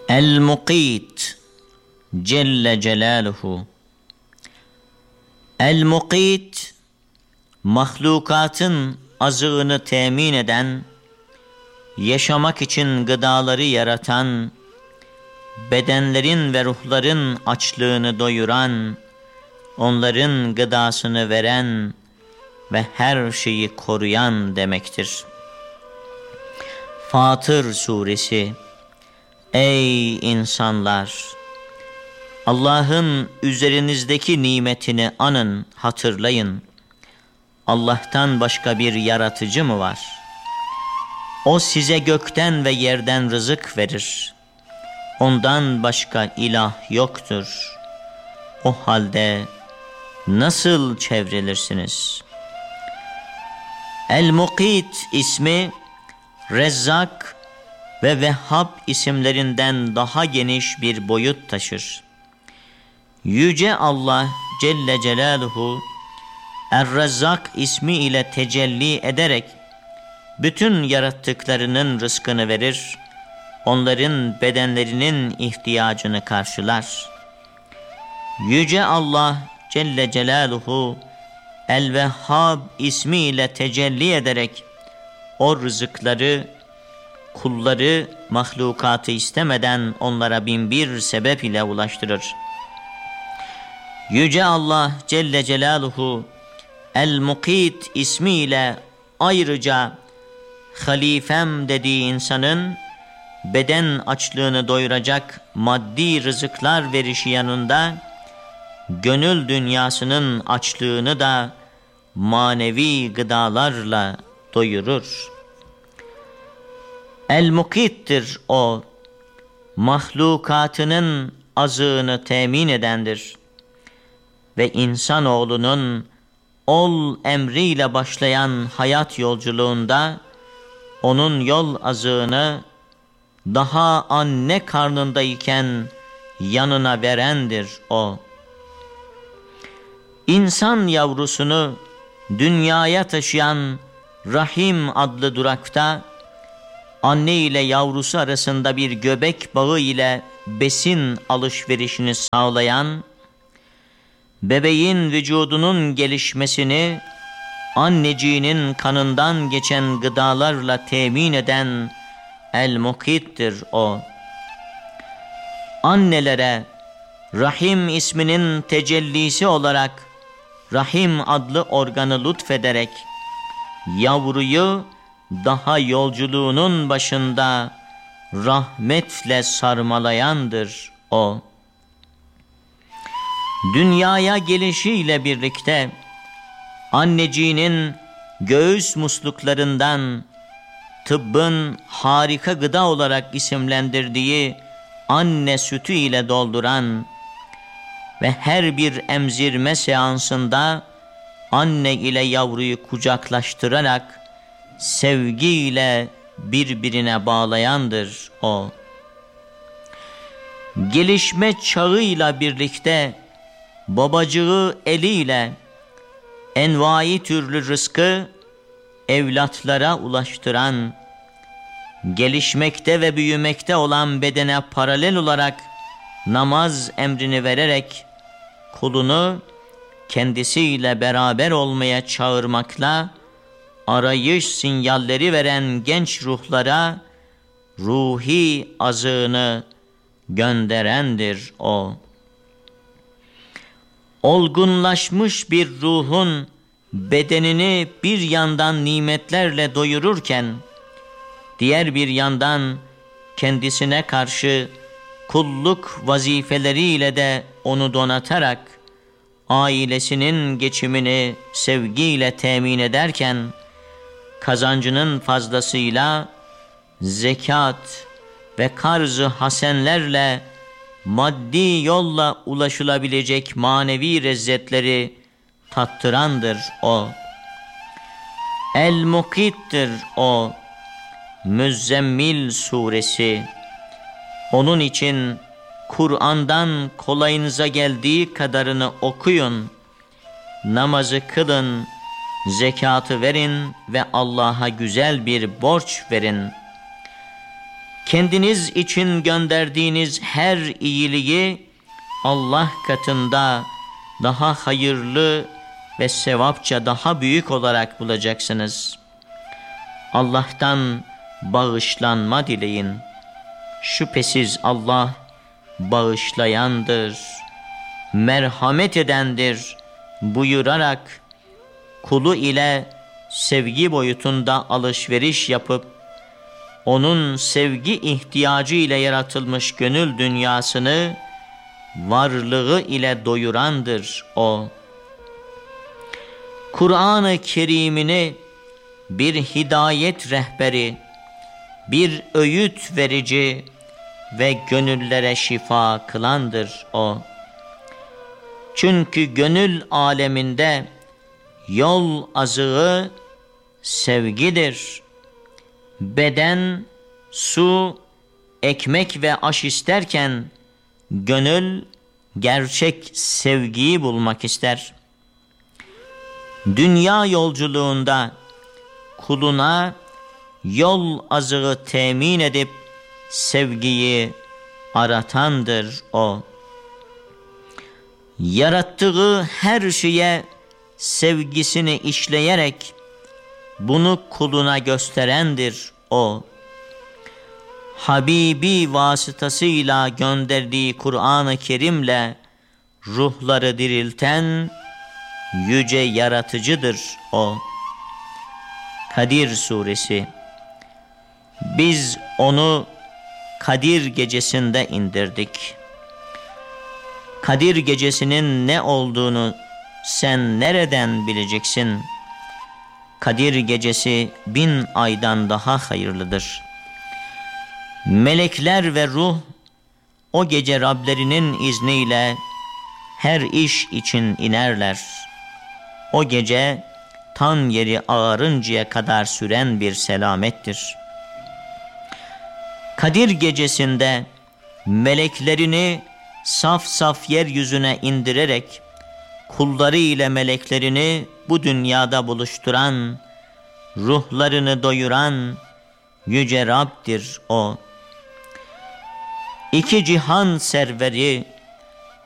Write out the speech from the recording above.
El-Mukit Celle Celaluhu. El-Mukit, mahlukatın azığını temin eden, yaşamak için gıdaları yaratan, bedenlerin ve ruhların açlığını doyuran, onların gıdasını veren ve her şeyi koruyan demektir. Fatır Suresi. Ey insanlar! Allah'ın üzerinizdeki nimetini anın, hatırlayın. Allah'tan başka bir yaratıcı mı var? O size gökten ve yerden rızık verir. Ondan başka ilah yoktur. O halde nasıl çevrilirsiniz? El-Mukit ismi Rezzak ve Vehhab isimlerinden daha geniş bir boyut taşır. Yüce Allah Celle Celaluhu Er-Rezzak ismi ile tecelli ederek bütün yarattıklarının rızkını verir, onların bedenlerinin ihtiyacını karşılar. Yüce Allah Celle Celaluhu El-Vehhab ismi ile tecelli ederek o rızıkları, kulları, mahlukatı istemeden onlara binbir sebep ile ulaştırır. Yüce Allah Celle Celaluhu El-Mukit ismiyle ayrıca halifem dediği insanın beden açlığını doyuracak maddi rızıklar verişi yanında gönül dünyasının açlığını da manevi gıdalarla doyurur. El-Mukit'tir o, mahlukatının azığını temin edendir ve insanoğlunun ol emriyle başlayan hayat yolculuğunda onun yol azığını daha anne karnındayken yanına verendir o. İnsan yavrusunu dünyaya taşıyan Rahim adlı durakta anne ile yavrusu arasında bir göbek bağı ile besin alışverişini sağlayan, bebeğin vücudunun gelişmesini anneciğinin kanından geçen gıdalarla temin eden El-Mukit'tir o. Annelere Rahim isminin tecellisi olarak Rahim adlı organı lütfederek yavruyu daha yolculuğunun başında rahmetle sarmalayandır o. Dünyaya gelişiyle birlikte anneciğinin göğüs musluklarından tıbbın harika gıda olarak isimlendirdiği anne sütü ile dolduran ve her bir emzirme seansında anne ile yavruyu kucaklaştırarak sevgiyle birbirine bağlayandır o. Gelişme çağıyla birlikte babacığı eliyle envai türlü rızkı evlatlara ulaştıran, gelişmekte ve büyümekte olan bedene paralel olarak namaz emrini vererek kulunu kendisiyle beraber olmaya çağırmakla arayış sinyalleri veren genç ruhlara ruhi azığını gönderendir o. Olgunlaşmış bir ruhun bedenini bir yandan nimetlerle doyururken, diğer bir yandan kendisine karşı kulluk vazifeleriyle de onu donatarak ailesinin geçimini sevgiyle temin ederken, kazancının fazlasıyla zekat ve karz-ı hasenlerle maddi yolla ulaşılabilecek manevi lezzetleri tattırandır o. El-Mukit'tir o. Müzzemmil Suresi. Onun için Kur'an'dan kolayınıza geldiği kadarını okuyun, namazı kılın, zekatı verin ve Allah'a güzel bir borç verin. kendiniz için gönderdiğiniz her iyiliği Allah katında daha hayırlı ve sevapça daha büyük olarak bulacaksınız. Allah'tan bağışlanma dileyin. Şüphesiz Allah bağışlayandır, merhamet edendir buyurarak kulu ile sevgi boyutunda alışveriş yapıp onun sevgi ihtiyacı ile yaratılmış gönül dünyasını varlığı ile doyurandır o. Kur'an-ı Kerim'ini bir hidayet rehberi, bir öğüt verici ve gönüllere şifa kılandır o. Çünkü gönül aleminde yol azığı sevgidir. Beden, su, ekmek ve aş isterken gönül gerçek sevgiyi bulmak ister. Dünya yolculuğunda kuluna yol azığı temin edip sevgiyi aratandır o. Yarattığı her şeye sevgisini işleyerek bunu kuluna gösterendir o. Habibi vasıtasıyla gönderdiği Kur'an-ı Kerim'le ruhları dirilten yüce yaratıcıdır o. Kadir Suresi. Biz onu Kadir gecesinde indirdik. Kadir gecesinin ne olduğunu sen nereden bileceksin? Kadir gecesi 1000 aydan daha hayırlıdır. Melekler ve ruh o gece Rablerinin izniyle her iş için inerler. O gece tan yeri ağarıncaya kadar süren bir selamettir. Kadir gecesinde meleklerini saf saf yeryüzüne indirerek kulları ile meleklerini bu dünyada buluşturan, ruhlarını doyuran yüce Rab'dir o. İki cihan serveri